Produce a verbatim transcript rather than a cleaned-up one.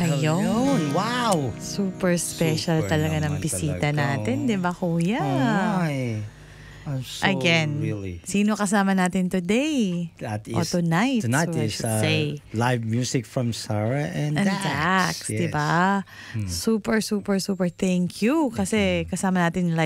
Ayun. Ayun. Wow. Super special Super talaga ng naman bisita talaga, natin, oh. di ba, Kuya? Oh my. I'm so Again, really. sino kasama natin today? That is, O tonight, tonight so I is should uh, say. live music from Sarah and, And Dax. Dax, Yes. di ba? Hmm. Super, super, super thank you kasi kasama natin